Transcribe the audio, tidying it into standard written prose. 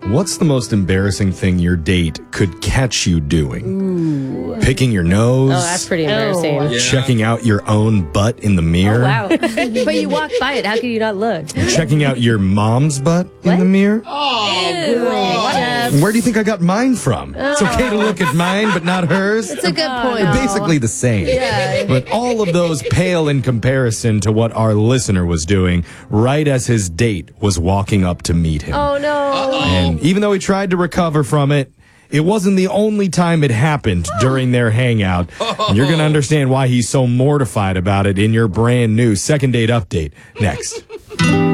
What's the most embarrassing thing your date could catch you doing? Ooh. Picking your nose? Oh, that's pretty embarrassing. Yeah. Checking out your own butt in the mirror? Oh, wow. But you walk by it. How can you not look? Checking out your mom's butt in the mirror? Oh, Where do you think I got mine from? It's okay to look at mine, but not hers. That's a good point. They're basically the same. Yeah. But all of those pale in comparison to what our listener was doing right as his date was walking up to meet him. Oh, no. And even though he tried to recover from it, it wasn't the only time it happened during their hangout. And you're going to understand why he's so mortified about it in your brand new second date update next.